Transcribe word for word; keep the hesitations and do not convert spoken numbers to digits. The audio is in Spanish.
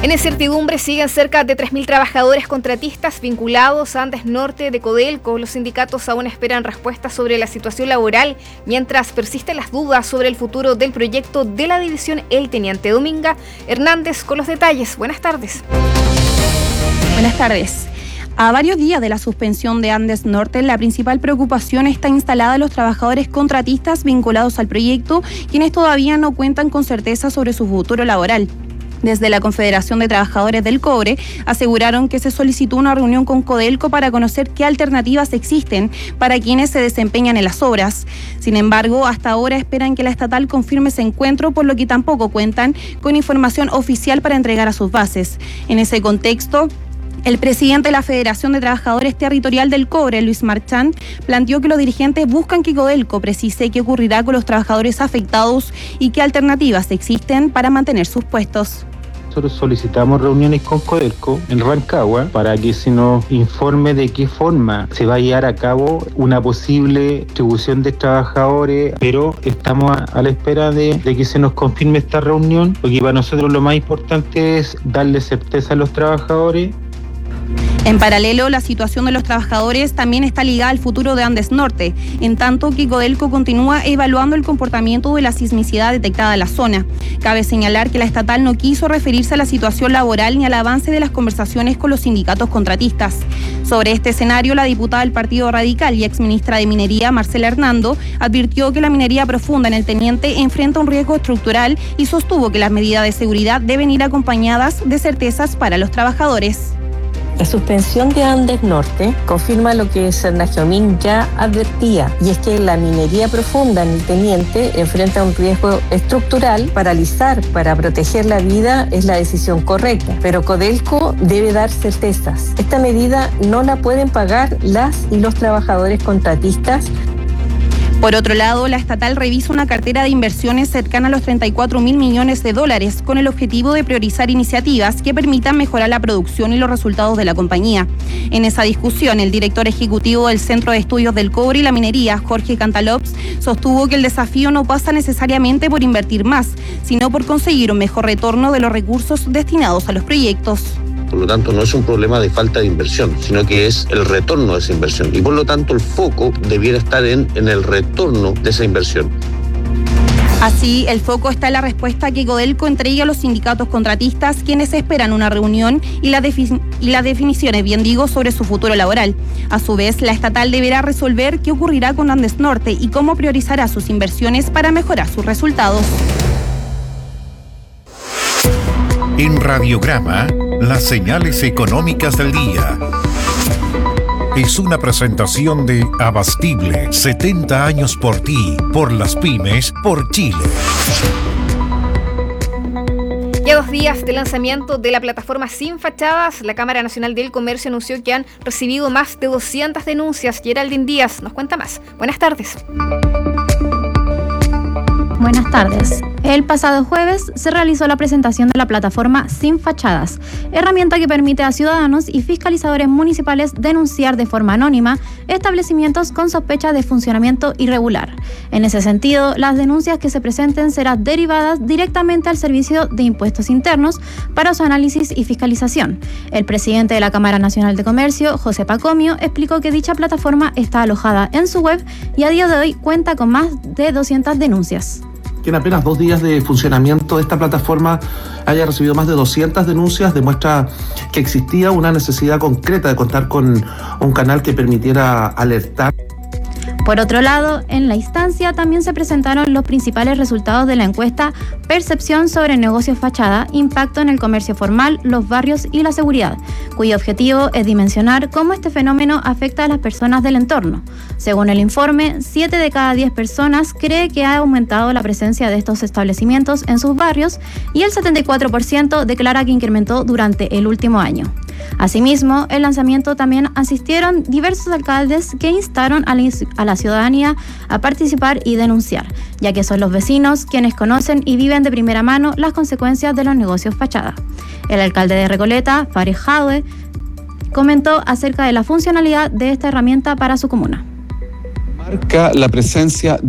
En incertidumbre siguen cerca de tres mil trabajadores contratistas vinculados a Andes Norte de Codelco. Los sindicatos aún esperan respuestas sobre la situación laboral, mientras persisten las dudas sobre el futuro del proyecto de la división. El teniente Dominga Hernández con los detalles. Buenas tardes. Buenas tardes. A varios días de la suspensión de Andes Norte, la principal preocupación está instalada en los trabajadores contratistas vinculados al proyecto, quienes todavía no cuentan con certeza sobre su futuro laboral. Desde la Confederación de Trabajadores del Cobre aseguraron que se solicitó una reunión con Codelco para conocer qué alternativas existen para quienes se desempeñan en las obras. Sin embargo, hasta ahora esperan que la estatal confirme ese encuentro, por lo que tampoco cuentan con información oficial para entregar a sus bases. En ese contexto, el presidente de la Federación de Trabajadores Territorial del Cobre, Luis Marchán, planteó que los dirigentes buscan que Codelco precise qué ocurrirá con los trabajadores afectados y qué alternativas existen para mantener sus puestos. Nosotros solicitamos reuniones con Codelco en Rancagua para que se nos informe de qué forma se va a llevar a cabo una posible distribución de trabajadores, pero estamos a, a la espera de, de que se nos confirme esta reunión, porque para nosotros lo más importante es darle certeza a los trabajadores. En paralelo, la situación de los trabajadores también está ligada al futuro de Andes Norte, en tanto que Codelco continúa evaluando el comportamiento de la sismicidad detectada en la zona. Cabe señalar que la estatal no quiso referirse a la situación laboral ni al avance de las conversaciones con los sindicatos contratistas. Sobre este escenario, la diputada del Partido Radical y exministra de Minería, Marcela Hernando, advirtió que la minería profunda en el Teniente enfrenta un riesgo estructural y sostuvo que las medidas de seguridad deben ir acompañadas de certezas para los trabajadores. La suspensión de Andes Norte confirma lo que Sernagiomín ya advertía, y es que la minería profunda en el Teniente enfrenta un riesgo estructural. Paralizar para proteger la vida es la decisión correcta, pero Codelco debe dar certezas. Esta medida no la pueden pagar las y los trabajadores contratistas. Por otro lado, la estatal revisa una cartera de inversiones cercana a los treinta y cuatro mil millones de dólares con el objetivo de priorizar iniciativas que permitan mejorar la producción y los resultados de la compañía. En esa discusión, el director ejecutivo del Centro de Estudios del Cobre y la Minería, Jorge Cantalops, sostuvo que el desafío no pasa necesariamente por invertir más, sino por conseguir un mejor retorno de los recursos destinados a los proyectos. Por lo tanto, no es un problema de falta de inversión, sino que es el retorno de esa inversión. Y por lo tanto, el foco debiera estar en, en el retorno de esa inversión. Así, el foco está en la respuesta que Codelco entregue a los sindicatos contratistas, quienes esperan una reunión y, la defi- y las definiciones, bien digo, sobre su futuro laboral. A su vez, la estatal deberá resolver qué ocurrirá con Andes Norte y cómo priorizará sus inversiones para mejorar sus resultados. En Radiograma, las señales económicas del día. Es una presentación de Abastible, setenta años por ti, por las pymes, por Chile. Ya dos días de lanzamiento de la plataforma Sin Fachadas, la Cámara Nacional del Comercio anunció que han recibido más de doscientas denuncias. Geraldine Díaz nos cuenta más. Buenas tardes. Buenas tardes. El pasado jueves se realizó la presentación de la plataforma Sin Fachadas, herramienta que permite a ciudadanos y fiscalizadores municipales denunciar de forma anónima establecimientos con sospecha de funcionamiento irregular. En ese sentido, las denuncias que se presenten serán derivadas directamente al Servicio de Impuestos Internos para su análisis y fiscalización. El presidente de la Cámara Nacional de Comercio, José Pacomio, explicó que dicha plataforma está alojada en su web y a día de hoy cuenta con más de doscientas denuncias. Que en apenas dos días de funcionamiento de esta plataforma haya recibido más de doscientas denuncias demuestra que existía una necesidad concreta de contar con un canal que permitiera alertar. Por otro lado, en la instancia también se presentaron los principales resultados de la encuesta Percepción sobre negocios fachada, impacto en el comercio formal, los barrios y la seguridad, cuyo objetivo es dimensionar cómo este fenómeno afecta a las personas del entorno. Según el informe, siete de cada diez personas cree que ha aumentado la presencia de estos establecimientos en sus barrios y el setenta y cuatro por ciento declara que incrementó durante el último año. Asimismo, el lanzamiento también asistieron diversos alcaldes que instaron a la, a la ciudadanía a participar y denunciar, ya que son los vecinos quienes conocen y viven de primera mano las consecuencias de los negocios fachada. El alcalde de Recoleta, Farid Jadwe, comentó acerca de la funcionalidad de esta herramienta para su comuna. Marca la presencia